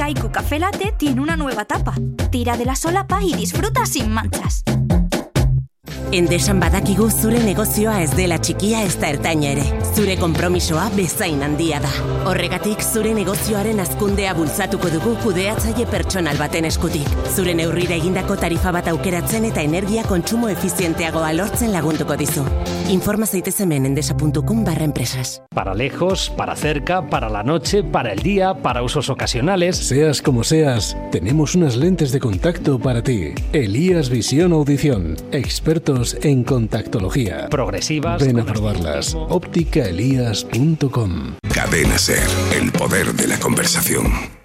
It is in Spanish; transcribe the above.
Kaiku Café Latte tiene una nueva tapa. Tira de la solapa y disfruta sin manchas. Endesan badakigu zure negozioa ez dela txikia ez da ertaina ere. Zure konpromisoa bezain handia da. Horregatik zure negozioaren hazkundea bultzatuko dugu kudeatzaile pertsonal baten eskutik. Zure neurrira egindako tarifa bat aukeratzen eta energia kontsumo efizienteagoa lortzen lagunduko dizu. Informa zaitez hemen endesa.com/empresas. Para lejos, para cerca, para la noche, para el día, para usos ocasionales. Seas como seas, tenemos unas lentes de contacto para ti. Elías Visión Audición, expertos en contactología. Progresivas. Ven a probarlas. Ópticaelías.com. Cadena SER, el poder de la conversación.